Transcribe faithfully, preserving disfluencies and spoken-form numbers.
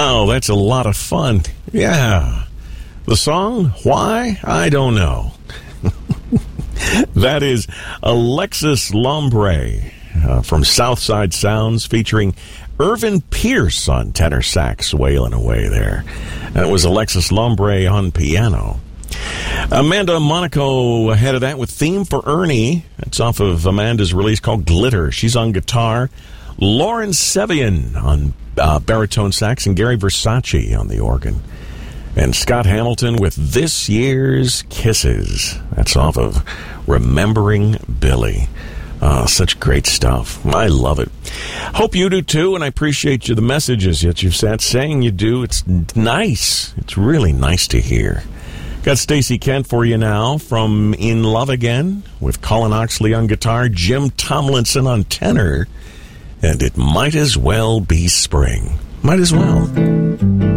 Wow, that's a lot of fun. Yeah. The song, why? I don't know. That is Alexis Lombre uh, from Southside Sounds featuring Irvin Pierce on tenor sax, wailing away there. That was Alexis Lombre on piano. Amanda Monaco ahead of that with Theme for Ernie. That's off of Amanda's release called Glitter. She's on guitar. Lauren Sevian on uh, baritone sax and Gary Versace on the organ. And Scott Hamilton with This Year's Kisses. That's off of Remembering Billy. Oh, such great stuff. I love it. Hope you do too, and I appreciate you the messages that you've sent saying you do. It's nice. It's really nice to hear. Got Stacey Kent for you now from In Love Again with Colin Oxley on guitar, Jim Tomlinson on tenor, and It Might As Well Be Spring. Might as well.